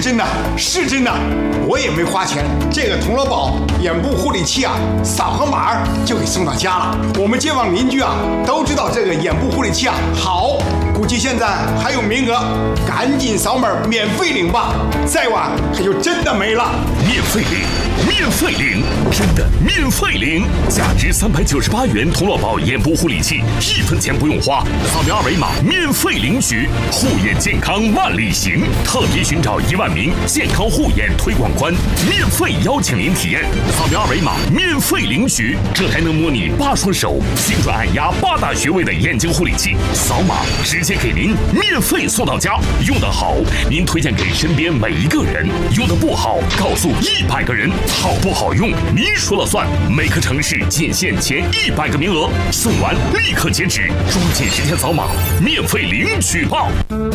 真的，是真的，我也没花钱。这个铜锣宝眼部护理器啊，扫个码就给送到家了。我们街坊邻居啊都知道这个眼部护理器啊好，估计现在还有名额，赶紧扫码免费领吧，再晚可就真的没了。 免费领，免费领，真的免费领！价值398元铜锣宝眼部护理器，1分钱不用花，扫描2维码免费领取，护眼健康万里行。特别寻找1万名健康护眼推广官，免费邀请您体验，扫描2维码免费领取，这还能模拟8双手精准按压8大穴位的眼睛护理器，扫码直接给您免费送到家。用得好，您推荐给身边每一个人；用得不好，告诉100个人。好不好用，您说了算。每个城市仅限前100个名额，送完立刻截止，抓紧时间扫码，免费领取吧。